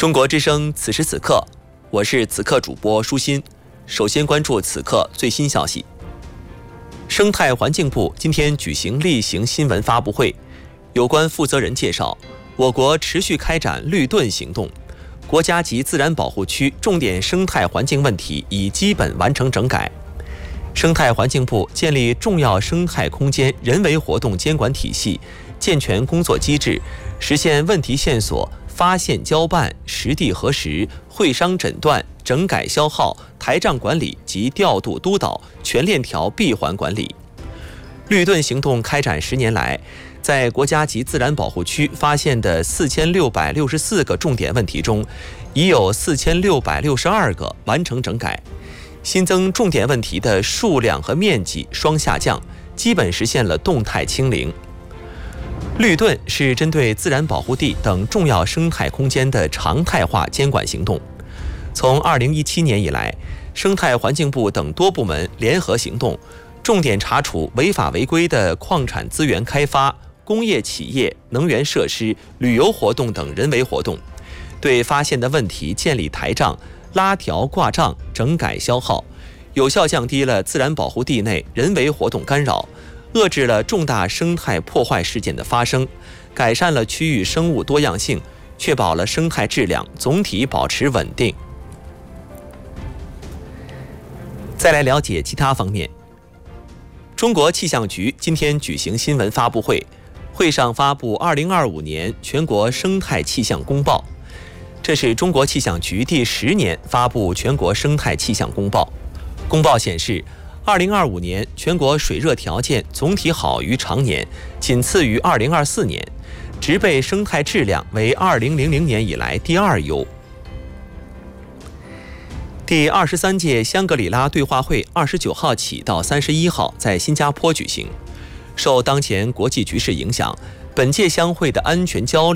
中国之声此时此刻，我是此刻主播舒心。首先关注此刻最新消息。生态环境部今天举行例行新闻发布会，有关负责人介绍，我国持续开展绿盾行动，国家级自然保护区重点生态环境问题已基本完成整改。生态环境部建立重要生态空间人为活动监管体系，健全工作机制，实现问题线索发现交办、实地核实、会商诊断、整改消耗、台账管理及调度督导全链条闭环管理。绿盾行动开展10年来，在国家级自然保护区发现的4664个重点问题中，已有4662个完成整改，新增重点问题的数量和面积双下降，基本实现了动态清零。绿盾是针对自然保护地等重要生态空间的常态化监管行动。从2017年以来，生态环境部等多部门联合行动，重点查处违法违规的矿产资源开发、工业企业、能源设施、旅游活动等人为活动，对发现的问题建立台账、拉条挂账、整改消耗，有效降低了自然保护地内人为活动干扰，遏制了重大生态破坏事件的发生，改善了区域生物多样性，确保了生态质量总体保持稳定。再来了解其他方面。中国气象局今天举行新闻发布会，会上发布2025年全国生态气象公报，这是中国气象局第10年发布全国生态气象公报。公报显示，2025年全国水热条件总体好于常年，仅次于2024年，植被生态质量为2000年以来第2优。第23届香格里拉对话会29号起到31号在新加坡举行。受当前国际局势影响，本届相会的安全交流